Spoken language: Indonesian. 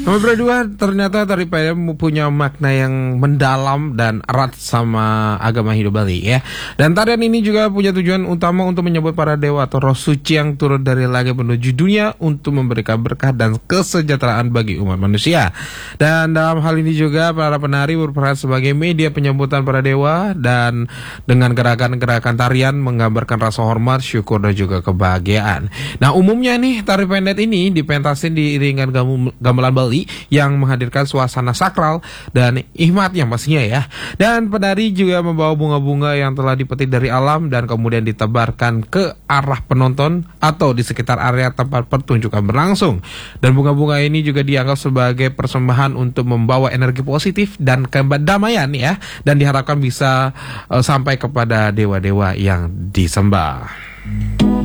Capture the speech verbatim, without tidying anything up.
Nomor berdua, ternyata tari pendek punya makna yang mendalam dan erat sama agama Hindu Bali ya. Dan tarian ini juga punya tujuan utama untuk menyebut para dewa atau roh suci yang turun dari langit menuju dunia untuk memberikan berkah dan kesejahteraan bagi umat manusia. Dan dalam hal ini juga para penari berperan sebagai media penyambutan para dewa, dan dengan gerakan-gerakan tarian menggambarkan rasa hormat, syukur dan juga kebahagiaan. Nah, umumnya nih tari pendek ini dipentasin diiringan gamelan Bali yang menghadirkan suasana sakral dan hikmat yang pastinya ya. Dan penari juga membawa bunga-bunga yang telah dipetik dari alam dan kemudian ditebarkan ke arah penonton atau di sekitar area tempat pertunjukan berlangsung. Dan bunga-bunga ini juga dianggap sebagai persembahan untuk membawa energi positif dan kedamaian ya, dan diharapkan bisa uh, sampai kepada dewa-dewa yang disembah.